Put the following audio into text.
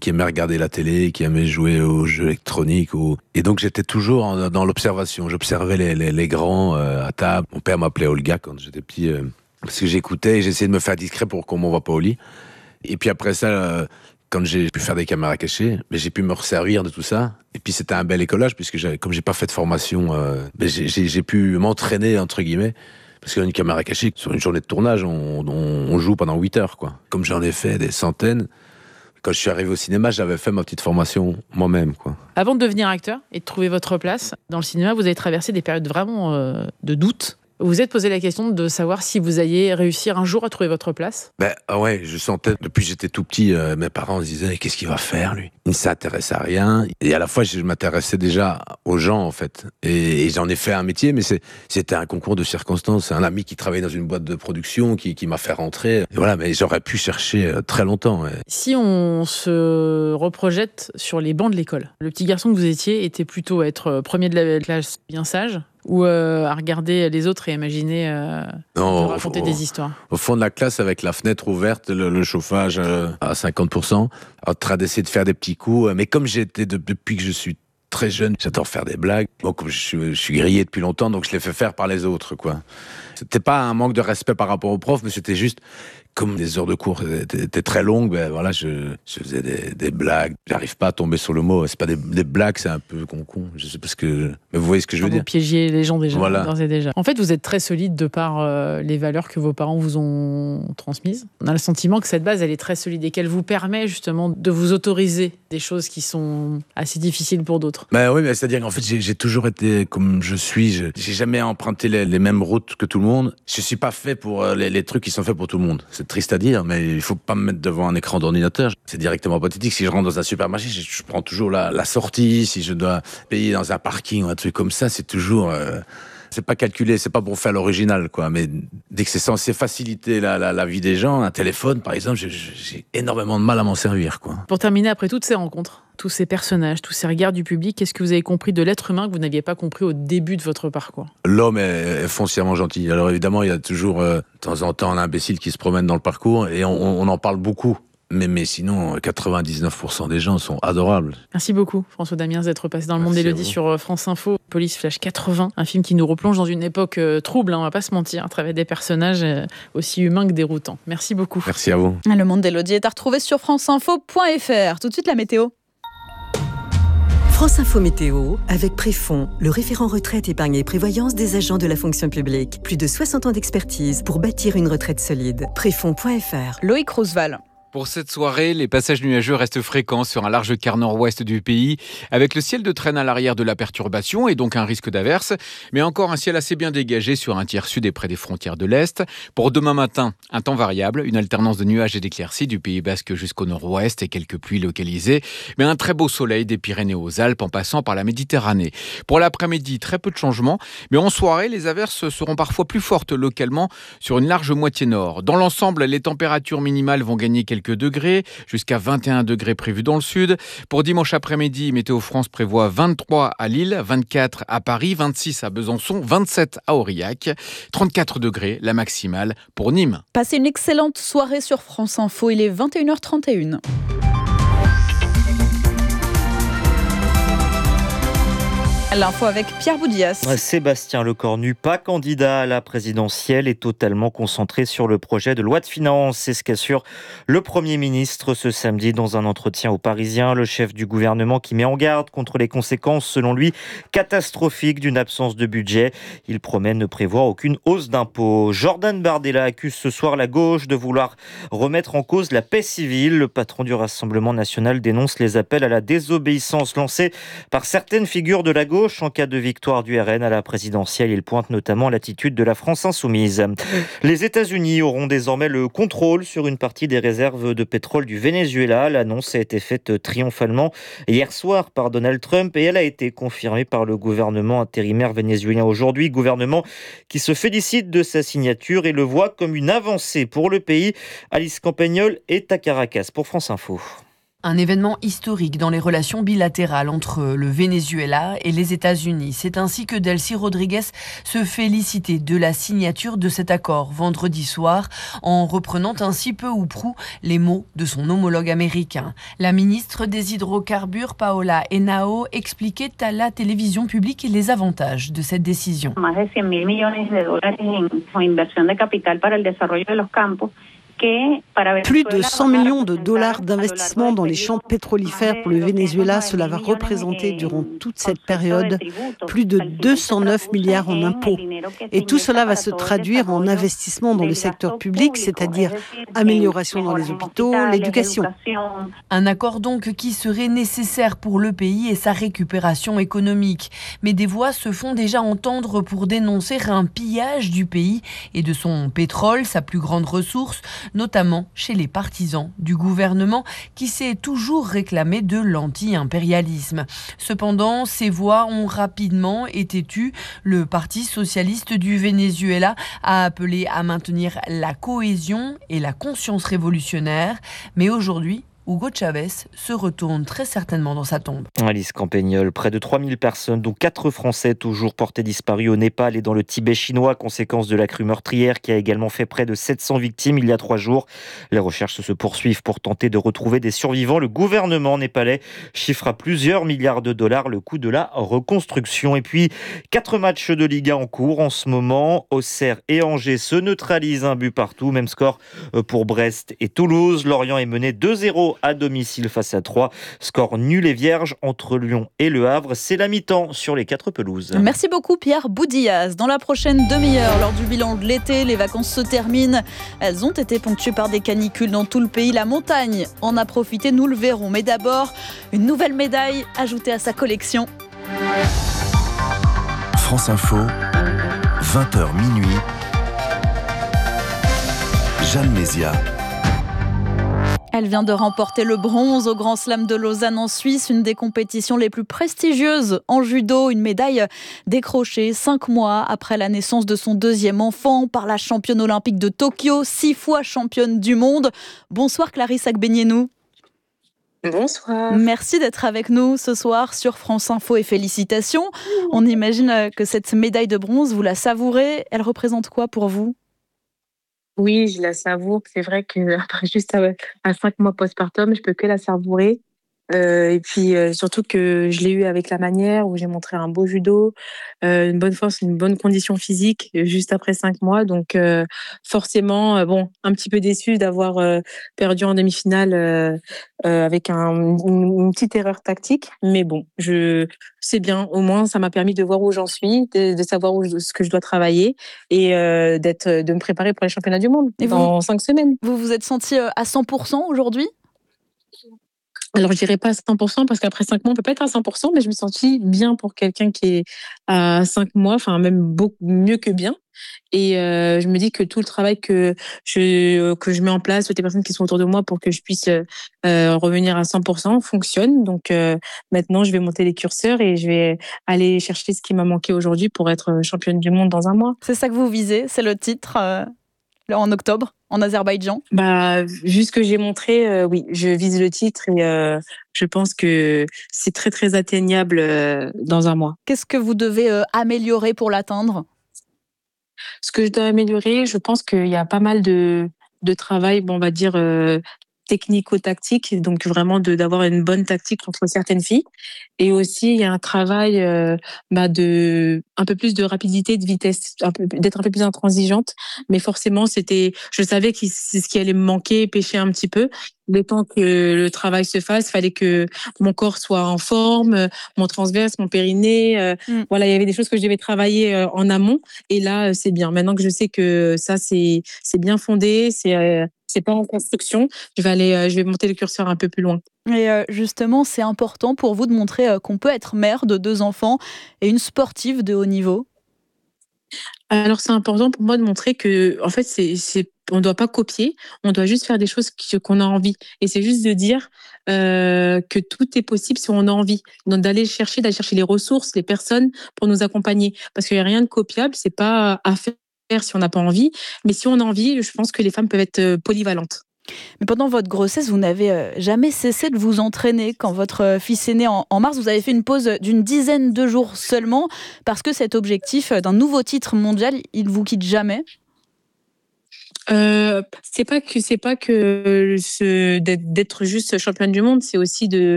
qui aimait regarder la télé, qui aimait jouer aux jeux électroniques. Et donc j'étais toujours dans l'observation. J'observais les grands à table. Mon père m'appelait Olga quand j'étais petit, parce que j'écoutais et j'essayais de me faire discret pour qu'on m'envoie pas au lit. Et puis après ça, quand j'ai pu faire des caméras cachées, j'ai pu me resservir de tout ça. Et puis c'était un bel écolage, puisque comme j'ai pas fait de formation, j'ai pu m'entraîner, entre guillemets. Parce qu'une caméra cachée, sur une journée de tournage, on joue pendant 8 heures, quoi. Comme j'en ai fait des centaines, quand je suis arrivé au cinéma, j'avais fait ma petite formation moi-même, quoi. Avant de devenir acteur et de trouver votre place dans le cinéma, vous avez traversé des périodes vraiment de doute. Vous vous êtes posé la question de savoir si vous alliez réussir un jour à trouver votre place ? Ouais, je sentais, depuis que j'étais tout petit, mes parents se disaient « Qu'est-ce qu'il va faire, lui ?» Il ne s'intéresse à rien. Et à la fois, je m'intéressais déjà aux gens, en fait. Et j'en ai fait un métier, mais c'était un concours de circonstances. C'est un ami qui travaillait dans une boîte de production qui m'a fait rentrer. Et voilà, mais j'aurais pu chercher très longtemps. Ouais. Si on se reprojette sur les bancs de l'école, le petit garçon que vous étiez était plutôt à être premier de la classe bien sage, ou à regarder les autres et imaginer raconter des histoires? Au fond de la classe, avec la fenêtre ouverte, le chauffage à 50%, en train d'essayer de faire des petits coups. Mais comme j'étais depuis que je suis très jeune, j'adore faire des blagues. Bon, comme je suis grillé depuis longtemps, donc je les fais faire par les autres, quoi. C'était pas un manque de respect par rapport aux profs, mais c'était juste, comme les heures de cours étaient très longues, voilà, je faisais des blagues. J'arrive pas à tomber sur le mot. C'est pas des blagues, c'est un peu con. Je sais pas mais vous voyez ce que je veux dire. Vous piégiez les gens déjà, voilà. D'ores et déjà. En fait, vous êtes très solide de par les valeurs que vos parents vous ont transmises. On a le sentiment que cette base, elle est très solide et qu'elle vous permet justement de vous autoriser des choses qui sont assez difficiles pour d'autres. Oui, mais c'est-à-dire qu'en fait, j'ai toujours été comme je suis. J'ai jamais emprunté les mêmes routes que tout le monde. Je suis pas fait pour les trucs qui sont faits pour tout le monde. C'est triste à dire, mais il faut pas me mettre devant un écran d'ordinateur. C'est directement pathétique. Si je rentre dans un supermarché, je prends toujours la sortie. Si je dois payer dans un parking ou un truc comme ça, c'est toujours... c'est pas calculé, c'est pas pour faire l'original, quoi. Mais dès que c'est censé faciliter la vie des gens, un téléphone, par exemple, j'ai énormément de mal à m'en servir, quoi. Pour terminer, après toutes ces rencontres, tous ces personnages, tous ces regards du public, qu'est-ce que vous avez compris de l'être humain que vous n'aviez pas compris au début de votre parcours ? L'homme est foncièrement gentil. Alors évidemment, il y a toujours, de temps en temps, un imbécile qui se promène dans le parcours, et on en parle beaucoup. Mais sinon, 99% des gens sont adorables. Merci beaucoup, François Damiens, d'être passé dans le monde d'Élodie sur France Info. Police Flash 80, un film qui nous replonge dans une époque trouble, on va pas se mentir, à travers des personnages aussi humains que déroutants. Merci beaucoup. Merci à vous. Le monde d'Élodie est à retrouver sur franceinfo.fr. Tout de suite, la météo. France Info Météo, avec Préfond, le référent retraite, épargne et prévoyance des agents de la fonction publique. Plus de 60 ans d'expertise pour bâtir une retraite solide. Préfond.fr. Loïc Roosevelt. Pour cette soirée, les passages nuageux restent fréquents sur un large quart nord-ouest du pays, avec le ciel de traîne à l'arrière de la perturbation et donc un risque d'averse, mais encore un ciel assez bien dégagé sur un tiers sud et près des frontières de l'Est. Pour demain matin, un temps variable, une alternance de nuages et d'éclaircies du Pays Basque jusqu'au nord-ouest et quelques pluies localisées, mais un très beau soleil des Pyrénées aux Alpes en passant par la Méditerranée. Pour l'après-midi, très peu de changements, mais en soirée, les averses seront parfois plus fortes localement sur une large moitié nord. Dans l'ensemble, les températures minimales vont gagner quelques degrés, jusqu'à 21 degrés prévus dans le sud. Pour dimanche après-midi, Météo France prévoit 23 à Lille, 24 à Paris, 26 à Besançon, 27 à Aurillac, 34 degrés la maximale pour Nîmes. Passez une excellente soirée sur France Info, il est 21h31. L'info avec Pierre Boudias. Sébastien Lecornu, pas candidat à la présidentielle, est totalement concentré sur le projet de loi de finances. C'est ce qu'assure le Premier ministre ce samedi dans un entretien aux Parisiens. Le chef du gouvernement qui met en garde contre les conséquences, selon lui, catastrophiques d'une absence de budget. Il promet ne prévoir aucune hausse d'impôts. Jordan Bardella accuse ce soir la gauche de vouloir remettre en cause la paix civile. Le patron du Rassemblement national dénonce les appels à la désobéissance lancés par certaines figures de la gauche en cas de victoire du RN à la présidentielle. Il pointe notamment l'attitude de la France insoumise. Les États-Unis auront désormais le contrôle sur une partie des réserves de pétrole du Venezuela. L'annonce a été faite triomphalement hier soir par Donald Trump et elle a été confirmée par le gouvernement intérimaire vénézuélien aujourd'hui. Gouvernement qui se félicite de sa signature et le voit comme une avancée pour le pays. Alice Campagnol est à Caracas pour France Info. Un événement historique dans les relations bilatérales entre le Venezuela et les États-Unis. C'est ainsi que Delcy Rodriguez se félicitait de la signature de cet accord vendredi soir, en reprenant ainsi peu ou prou les mots de son homologue américain. La ministre des Hydrocarbures, Paola Henao, expliquait à la télévision publique les avantages de cette décision. Plus de 100 millions de dollars d'investissement dans les champs pétrolifères pour le Venezuela, cela va représenter durant toute cette période plus de 209 milliards en impôts. Et tout cela va se traduire en investissement dans le secteur public, c'est-à-dire amélioration dans les hôpitaux, l'éducation. Un accord donc qui serait nécessaire pour le pays et sa récupération économique. Mais des voix se font déjà entendre pour dénoncer un pillage du pays et de son pétrole, sa plus grande ressource, notamment chez les partisans du gouvernement qui s'est toujours réclamé de l'anti-impérialisme. Cependant, ces voix ont rapidement été tues. Le Parti socialiste du Venezuela a appelé à maintenir la cohésion et la conscience révolutionnaire. Mais aujourd'hui, Hugo Chavez se retourne très certainement dans sa tombe. Alice Campagnol, près de 3000 personnes, dont 4 Français toujours portés disparus au Népal et dans le Tibet chinois, conséquence de la crue meurtrière qui a également fait près de 700 victimes il y a 3 jours. Les recherches se poursuivent pour tenter de retrouver des survivants. Le gouvernement népalais chiffre à plusieurs milliards de dollars le coût de la reconstruction. Et puis, 4 matchs de Ligue 1 en cours en ce moment. Auxerre et Angers se neutralisent 1 but partout. Même score pour Brest et Toulouse. Lorient est mené 2-0 à domicile face à 3. Score nul et vierge entre Lyon et Le Havre. C'est la mi-temps sur les 4 pelouses. Merci beaucoup Pierre Boudillaz. Dans la prochaine demi-heure, lors du bilan de l'été, les vacances se terminent. Elles ont été ponctuées par des canicules dans tout le pays. La montagne en a profité, nous le verrons. Mais d'abord, une nouvelle médaille ajoutée à sa collection. France Info, 20h minuit. Jeanne Mézia. Elle vient de remporter le bronze au Grand Slam de Lausanne en Suisse, une des compétitions les plus prestigieuses en judo. Une médaille décrochée 5 mois après la naissance de son 2e enfant par la championne olympique de Tokyo, 6 fois championne du monde. Bonsoir Clarisse Agbenienou. Bonsoir. Merci d'être avec nous ce soir sur France Info et félicitations. On imagine que cette médaille de bronze, vous la savourez. Elle représente quoi pour vous ? Oui, je la savoure. C'est vrai que juste à 5 mois postpartum, je peux que la savourer. Et puis surtout que je l'ai eu avec la manière où j'ai montré un beau judo, une bonne force, une bonne condition physique juste après 5 mois. Donc forcément, un petit peu déçue d'avoir perdu en demi-finale avec une petite erreur tactique. Mais bon, c'est bien. Au moins, ça m'a permis de voir où j'en suis, de savoir ce que je dois travailler et de me préparer pour les championnats du monde dans 5 semaines. Vous vous êtes sentie à 100% aujourd'hui ? Alors, je dirais pas à 100% parce qu'après 5 mois, on peut pas être à 100%, mais je me sentis bien pour quelqu'un qui est à 5 mois, enfin même beaucoup mieux que bien. Et je me dis que tout le travail que je mets en place, toutes les personnes qui sont autour de moi pour que je puisse revenir à 100% fonctionne. Donc maintenant, je vais monter les curseurs et je vais aller chercher ce qui m'a manqué aujourd'hui pour être championne du monde dans 1 mois. C'est ça que vous visez, c'est le titre en octobre en Azerbaïdjan? Vu ce que j'ai montré, oui, je vise le titre et je pense que c'est très très atteignable dans 1 mois. Qu'est-ce que vous devez améliorer pour l'atteindre? Ce que je dois améliorer, je pense qu'il y a pas mal de travail, on va dire technico-tactique, donc vraiment d'avoir une bonne tactique contre certaines filles. Et aussi, il y a un travail de un peu plus de rapidité, de vitesse, d'être un peu plus intransigeante. Mais forcément, je savais que c'est ce qui allait me manquer, pêcher un petit peu. Le temps que le travail se fasse, fallait que mon corps soit en forme, mon transverse, mon périnée. Voilà, il y avait des choses que je devais travailler en amont. Et là, c'est bien. Maintenant que je sais que ça, c'est bien fondé, c'est pas en construction. Je vais monter le curseur un peu plus loin. Et justement, c'est important pour vous de montrer qu'on peut être mère de 2 enfants et une sportive de haut niveau? Alors, c'est important pour moi de montrer que, en fait, on doit pas copier, on doit juste faire des choses qu'on a envie. Et c'est juste de dire que tout est possible si on a envie. Donc, d'aller chercher les ressources, les personnes pour nous accompagner. Parce qu'il n'y a rien de copiable, c'est pas à faire si on n'a pas envie. Mais si on a envie, je pense que les femmes peuvent être polyvalentes. Mais pendant votre grossesse, vous n'avez jamais cessé de vous entraîner. Quand votre fils est né en mars, vous avez fait une pause d'une dizaine de jours seulement parce que cet objectif d'un nouveau titre mondial, il vous quitte jamais. C'est pas que d'être juste championne du monde, c'est aussi de